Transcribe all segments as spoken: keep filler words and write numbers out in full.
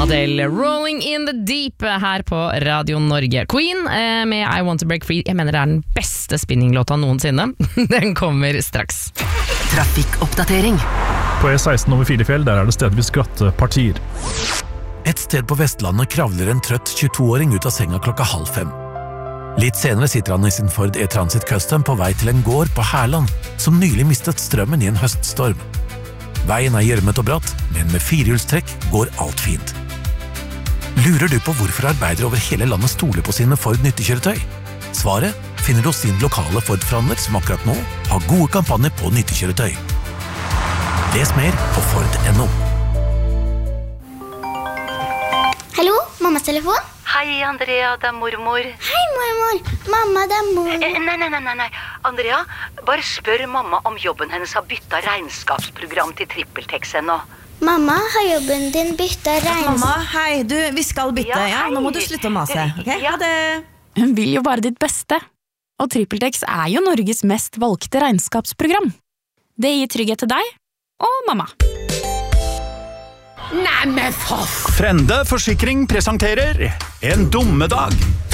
Adele, Rolling in the Deep her på Radio Norge. Queen eh, med I Want to Break Free. Jeg mener det er den beste spinninglåta noensinne. Den kommer straks. Trafikkoppdatering. På E seksten over Filefjell, der er det stedvis glatte partier. Et sted på Vestlandet kravler en trøtt tjueto-åring ut av senga klokka halv fem. Litt senere sitter han i sin Ford E-Transit Custom på vei til en gård på Herland, som nylig mistet strømmen i en høststorm. Veien er gjørmet og bratt, men med firehjulstrekk går alt fint. Lurer du på hvorfor arbeidere over hele landet stoler på sine Ford nyttekjøretøy? Svaret finner du hos sin lokale Ford-forhandler som akkurat nå har gode kampanjer på nyttekjøretøy. Les mer på Ford punktum no. Hallo, mammas telefon? Hei, Andrea, det er mormor. Hei, mormor. Mamma, det er mor. Eh, nei, nei, nei, nei. Andrea, bare spør mamma om jobben hennes har byttet regnskapsprogram til TrippelTex ennå. Mamma, har jobben din byttet regnskap? Mamma, hei, du, vi skal bytte, ja, ja? Nå må du slutte å mase, ok? Ja. Ha det. Hun vil jo bare ditt beste. Og TrippelTex er jo Norges mest valgte regnskapsprogram. Det gir trygghet til deg og mamma. Nei, men for... Frende Forsikring presenterer En dummedag.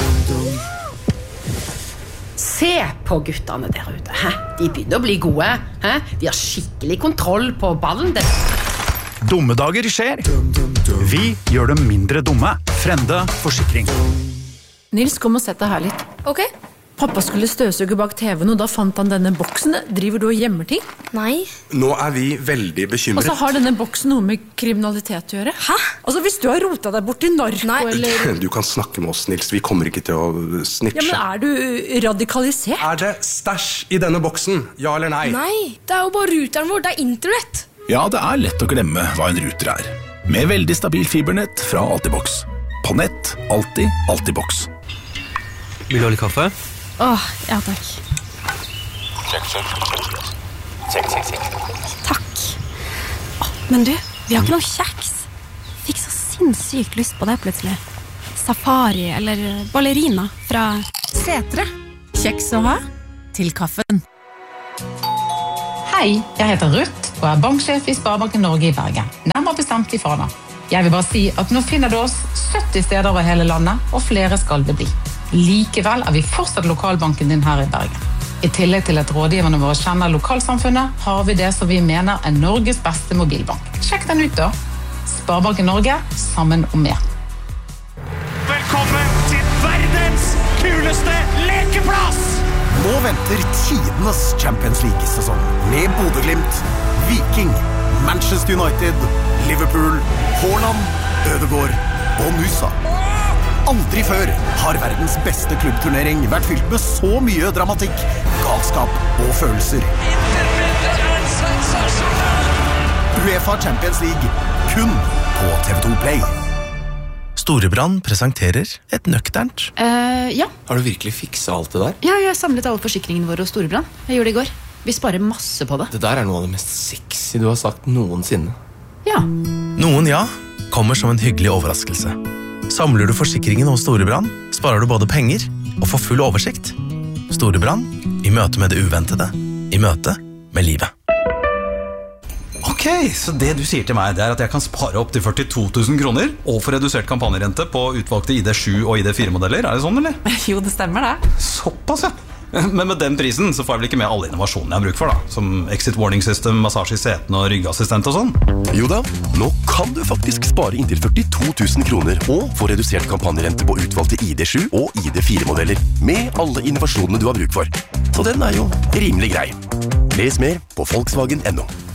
Se på guttene der ute. Hæ? De begynner å bli gode. Hæ? De har skikkelig kontroll på ballen. Det... Dummedager skjer. Vi gjør dem mindre dumme. Frende Forsikring. Nils, kom og sett deg her litt. Ok. Pappa skulle støvsuge bak T V-en, og da fant han denne boksen. Driver du og gjemmer ting? Nei. Nå er vi veldig bekymret. Og så har denne boksen noe med kriminalitet å gjøre. Hæ? Altså, hvis du har rotet deg bort i narko, eller... Du kan snakke med oss, Nils. Vi kommer ikke til å snitche. Ja, men er du radikalisert? Er det stæsj i denne boksen? Ja eller nei? Nei, det er jo bare ruteren vår. Det er internett. Ja, det er lett å glemme hva en ruter er. Med veldig stabil fibernett fra Altibox. På nett, alltid, Altibox. Vil du ha litt kaffe? Åh, ja takk. Check, check. Check, check, check. Takk. Åh, men du, vi har ikke noe kjeks. Fikk så sinnssykt lyst på det plutselig. Safari eller ballerina fra Setre. Kjeks å ha til kaffen. Hei, jeg heter Ruth og er banksjef i Sparebanken Norge i Bergen. Nærmere bestemt i Fana. Jeg vil bare si at nå finner du oss sytti steder over hele landet, og flere skal det bli. Likevel er vi fortsatt lokalbanken din her i Bergen. I tillegg til at rådgiverne våre kjenner lokalsamfunnet, har vi det som vi mener er Norges beste mobilbank. Sjekk den ut da. Sparebanken Norge, sammen om mer. Velkommen til verdens kuleste lekeplass! Nå venter tidenes Champions League-sesong med Bodø-Glimt, Viking, Manchester United, Liverpool, Haaland, Ødegaard og Nusa. Aldri før har verdens beste klubbturnering vært fylt med så mye dramatikk, galskap og følelser. UEFA Champions League, kun på T V to Play. Storebrand presenterer et nøkternt. Uh, ja. Har du virkelig fikset alt det der? Ja, jeg har samlet alle forsikringene våre hos Storebrand. Jeg gjorde det i går. Vi sparer masse på det. Det der er noe av det mest sexy du har sagt noensinne. Ja. Noen ja, kommer som en hyggelig overraskelse. Samler du forsikringen hos Storebrand, sparer du både penger og får full oversikt. Storebrand, i møte med det uventede, i møte med livet. Ok, så det du sier til meg, det er at jeg kan spare opp til førtito tusen kroner og få redusert kampanjerente på utvalgte I D sju og I D fire modeller. Er det sånn, eller? Jo, det stemmer det. Såpass, ja. Men med den prisen så får jeg vel ikke med alle innovasjonene jeg har bruk for da, som exit warning system, massasje i seten og ryggassistent og sånn. Jo da, nå kan du faktisk spare inntil førtito tusen kroner og få redusert kampanjerente på utvalgte I D sju og I D fire modeller med alle innovasjonene du har bruk for. Så den er jo rimelig grei. Les mer på Volkswagen punktum no.